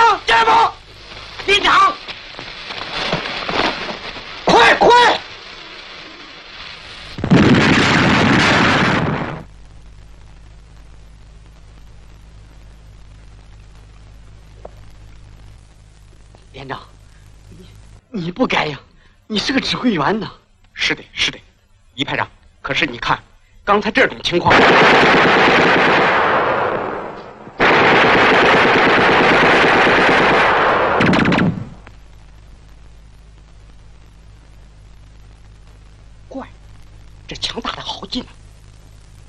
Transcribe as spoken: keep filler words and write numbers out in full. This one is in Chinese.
长， 这不，连长， 快快！连长，你你不该呀，你是个指挥员呢。 是的，是的，李排长。可是你看，刚才这种情况。